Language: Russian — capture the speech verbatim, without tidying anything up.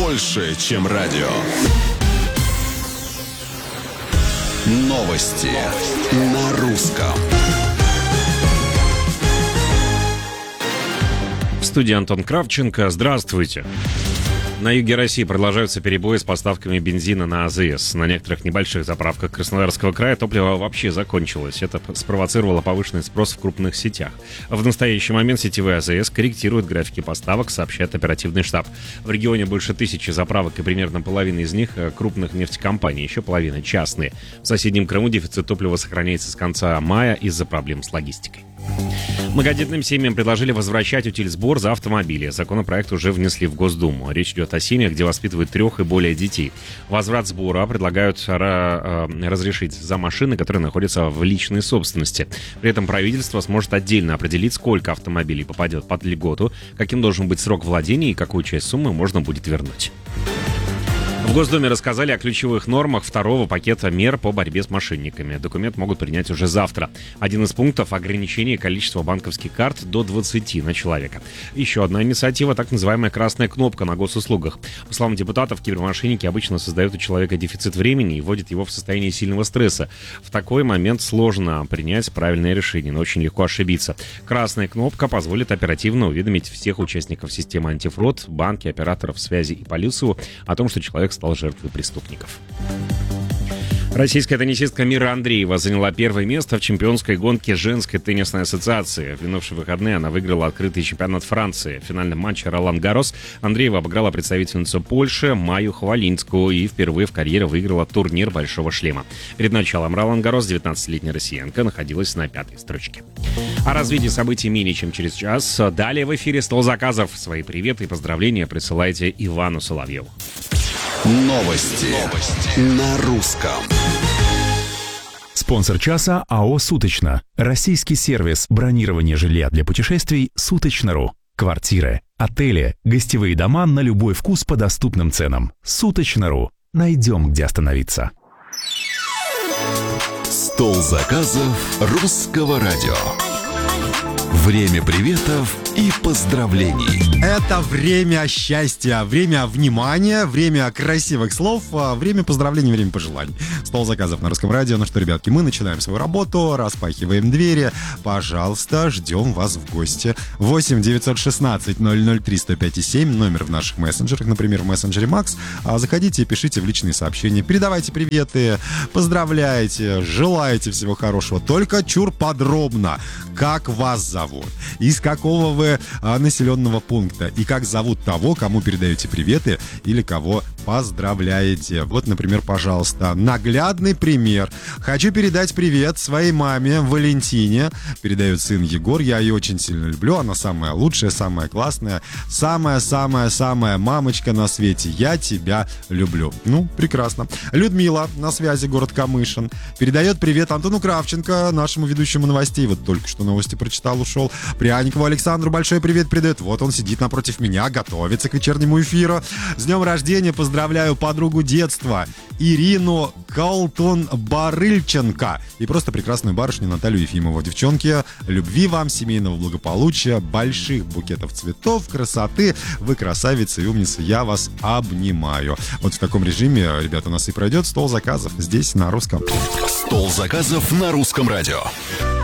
больше, чем радио. Новости на русском. В студии Антон Кравченко. Здравствуйте. На юге России продолжаются перебои с поставками бензина на АЗС. На некоторых небольших заправках Краснодарского края топливо вообще закончилось. Это спровоцировало повышенный спрос в крупных сетях. В настоящий момент сетевые АЗС корректируют графики поставок, сообщает оперативный штаб. В регионе больше тысячи заправок, и примерно половина из них крупных нефтекомпаний, еще половина частные. В соседнем Крыму дефицит топлива сохраняется с конца мая из-за проблем с логистикой. Многодетным семьям предложили возвращать утильсбор за автомобили. Законопроект уже внесли в Госдуму. Речь идет о семьях, где воспитывают трех и более детей. Возврат сбора предлагают разрешить за машины, которые находятся в личной собственности. При этом правительство сможет отдельно определить, сколько автомобилей попадет под льготу, каким должен быть срок владения и какую часть суммы можно будет вернуть. В Госдуме рассказали о ключевых нормах второго пакета мер по борьбе с мошенниками. Документ могут принять уже завтра. Один из пунктов — ограничение количества банковских карт до двадцати на человека. Еще одна инициатива — так называемая красная кнопка на госуслугах. По словам депутатов, кибермошенники обычно создают у человека дефицит времени и вводят его в состояние сильного стресса. В такой момент сложно принять правильное решение, но очень легко ошибиться. Красная кнопка позволит оперативно уведомить всех участников системы антифрод, банки, операторов связи и полицию о том, что человек стал жертвой преступников. Российская теннисистка Мира Андреева заняла первое место в чемпионской гонке женской теннисной ассоциации. В минувшие выходные она выиграла открытый чемпионат Франции. В финальном матче Ролан-Гаррос Андреева обыграла представительницу Польши Майю Хвалинскую и впервые в карьере выиграла турнир «Большого шлема». Перед началом Ролан-Гаррос девятнадцатилетняя россиянка находилась на пятой строчке. О развитии событий менее чем через час. Далее в эфире «Стол заказов». Свои приветы и поздравления присылайте Ивану Соловьеву. Новости. Новости на русском. Спонсор часа АО «Суточно». Российский сервис бронирования жилья для путешествий «Суточно.ру». Квартиры, отели, гостевые дома на любой вкус по доступным ценам. «Суточно.ру». Найдем, где остановиться. Стол заказов русского радио. Время приветов и поздравлений. Это время счастья, время внимания, время красивых слов, время поздравлений, время пожеланий. Стол заказов на русском радио. Ну что, ребятки, мы начинаем свою работу, распахиваем двери. Пожалуйста, ждем вас в гости. восемь девятьсот шестнадцать ноль ноль три сто пять семь, номер в наших мессенджерах, например, в мессенджере Макс. Заходите и пишите в личные сообщения. Передавайте приветы, поздравляйте, желаете всего хорошего. Только чур подробно, как вас зовут, из какого вы а, населенного пункта и как зовут того, кому передаете приветы или кого поздравляете. Вот, например, пожалуйста, наглядный пример. Хочу передать привет своей маме Валентине. Передает сын Егор. Я ее очень сильно люблю. Она самая лучшая, самая классная, самая-самая-самая мамочка на свете. Я тебя люблю. Ну, прекрасно. Людмила на связи, город Камышин. Передает привет Антону Кравченко, нашему ведущему новостей. Вот только что новости прочитал, ушел. Пряникову Александру большой привет передает. Вот он сидит напротив меня, готовится к вечернему эфиру. С днем рождения поздравляю подругу детства Ирину Калтон-Барыльченко и просто прекрасную барышню Наталью Ефимову. Девчонки, любви вам, семейного благополучия, больших букетов цветов, красоты. Вы красавицы и умницы. Я вас обнимаю. Вот в таком режиме, ребята, у нас и пройдет стол заказов здесь на русском. Стол заказов на русском радио.